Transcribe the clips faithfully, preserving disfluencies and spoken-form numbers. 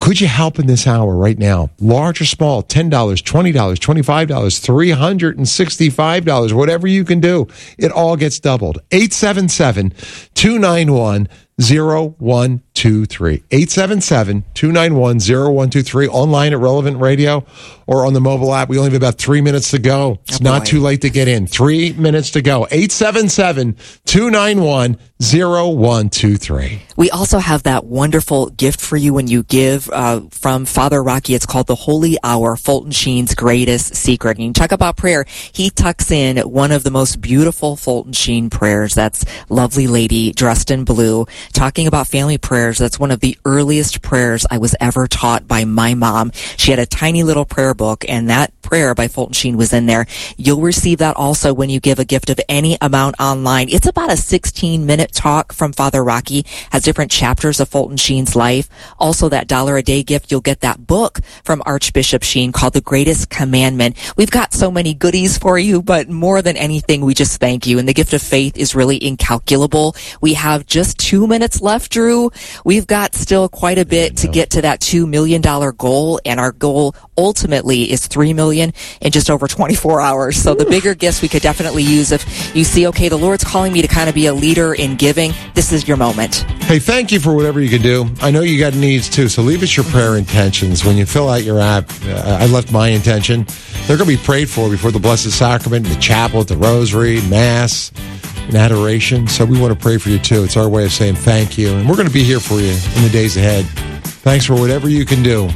Could you help in this hour right now? Large or small, ten dollars, twenty dollars, twenty-five dollars, three hundred sixty-five dollars, whatever you can do. It all gets doubled. eight seven seven, two nine one, zero one two three. eight seven seven, two nine one, zero one two three. Online at Relevant Radio or on the mobile app. We only have about three minutes to go. It's oh, not too late to get in. Three minutes to go. eight seven seven, two nine one, zero one two three. We also have that wonderful gift for you when you give uh, from Father Rocky. It's called the Holy Hour, Fulton Sheen's Greatest Secret. And you talk about prayer. He tucks in one of the most beautiful Fulton Sheen prayers. That's Lovely Lady dressed in blue. Talking about family prayers, that's one of the earliest prayers I was ever taught by my mom. She had a tiny little prayer book, and that prayer by Fulton Sheen was in there. You'll receive that also when you give a gift of any amount online. It's about a sixteen minute talk from Father Rocky, has different chapters of Fulton Sheen's life. Also, that dollar a day gift, you'll get that book from Archbishop Sheen called The Greatest Commandment. We've got so many goodies for you, but more than anything, we just thank you. And the gift of faith is really incalculable. We have just two minutes left, Drew. We've got still quite a bit to get to that two million dollars goal, and our goal ultimately is three million dollars in just over twenty-four hours. So the bigger gifts we could definitely use. If you see, okay, the Lord's calling me to kind of be a leader in giving, this is your moment. Hey, thank you for whatever you can do. I know you got needs too, so leave us your prayer intentions. When you fill out your app, uh, I left my intention. They're going to be prayed for before the Blessed Sacrament, the chapel, the rosary, Mass, and adoration. So we want to pray for you too. It's our way of saying thank you. And we're going to be here for you in the days ahead. Thanks for whatever you can do.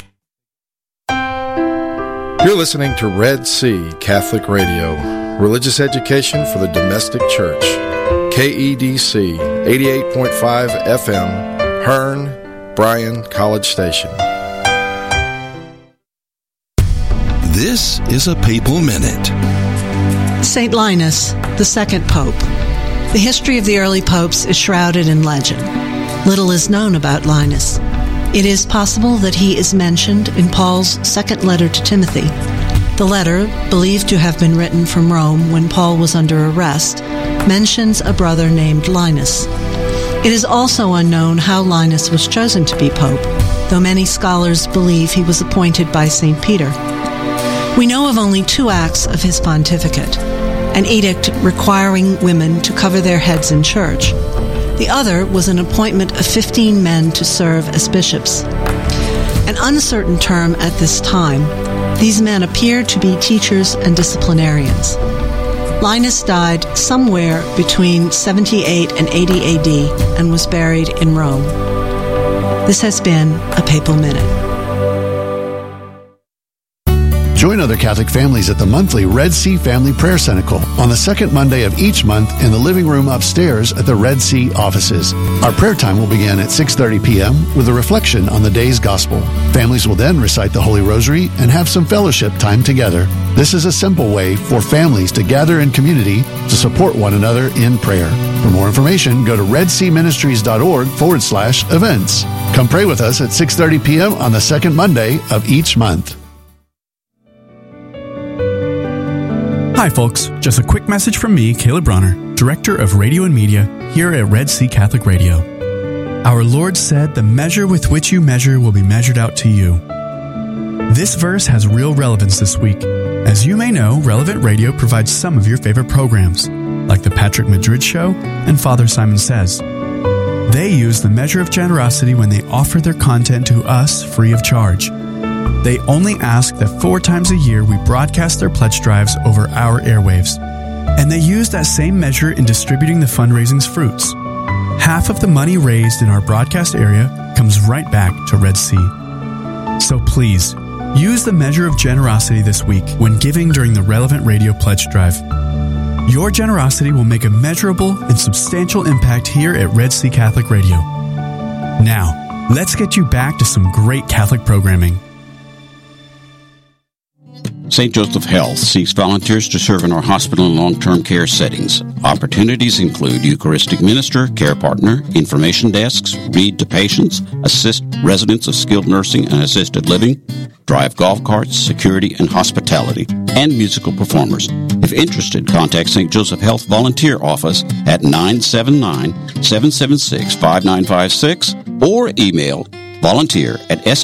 You're listening to Red Sea Catholic Radio, religious education for the domestic church. K E D C, eighty-eight point five F M, Hearn, Bryan, College Station. This is a Papal Minute. Saint Linus, the second pope. The history of the early popes is shrouded in legend. Little is known about Linus. It is possible that he is mentioned in Paul's second letter to Timothy. The letter, believed to have been written from Rome when Paul was under arrest, mentions a brother named Linus. It is also unknown how Linus was chosen to be pope, though many scholars believe he was appointed by Saint Peter. We know of only two acts of his pontificate: an edict requiring women to cover their heads in church. The other was an appointment of fifteen men to serve as bishops. An uncertain term at this time, these men appear to be teachers and disciplinarians. Linus died somewhere between seventy-eight and eighty A D and was buried in Rome. This has been a Papal Minute. Join other Catholic families at the monthly Red Sea Family Prayer Cenacle on the second Monday of each month in the living room upstairs at the Red Sea offices. Our prayer time will begin at six thirty p.m. with a reflection on the day's gospel. Families will then recite the Holy Rosary and have some fellowship time together. This is a simple way for families to gather in community to support one another in prayer. For more information, go to redseaministries.org forward slash events. Come pray with us at six thirty p.m. on the second Monday of each month. Hi folks, just a quick message from me, Caleb Bronner, Director of Radio and Media here at Red Sea Catholic Radio. Our Lord said, "The measure with which you measure will be measured out to you." This verse has real relevance this week. As you may know, Relevant Radio provides some of your favorite programs, like The Patrick Madrid Show and Father Simon Says. They use the measure of generosity when they offer their content to us free of charge. They only ask that four times a year we broadcast their pledge drives over our airwaves. And they use that same measure in distributing the fundraising's fruits. Half of the money raised in our broadcast area comes right back to Red Sea. So please, use the measure of generosity this week when giving during the Relevant Radio pledge drive. Your generosity will make a measurable and substantial impact here at Red Sea Catholic Radio. Now, let's get you back to some great Catholic programming. Saint Joseph Health seeks volunteers to serve in our hospital and long-term care settings. Opportunities include Eucharistic minister, care partner, information desks, read to patients, assist residents of skilled nursing and assisted living, drive golf carts, security and hospitality, and musical performers. If interested, contact Saint Joseph Health Volunteer Office at nine seven nine, seven seven six, five nine five six or email volunteer at s